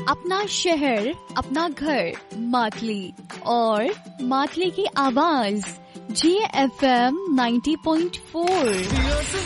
अपना शहर, अपना घर, मातली और मातली की आवाज GFM 90.4।